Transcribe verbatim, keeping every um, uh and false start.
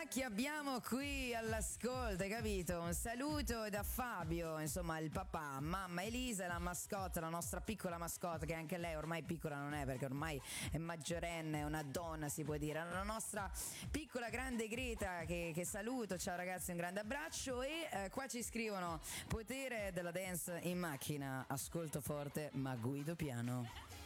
chi abbiamo qui all'ascolto, hai capito? Un saluto da Fabio, insomma il papà, mamma Elisa, la mascotte, la nostra piccola mascotte, che anche lei ormai piccola non è perché ormai è maggiorenne, è una donna si può dire, la nostra piccola grande Greta che, che saluto, ciao ragazzi, un grande abbraccio. E eh, qua ci scrivono: potere della dance in macchina, ascolto forte ma guido piano.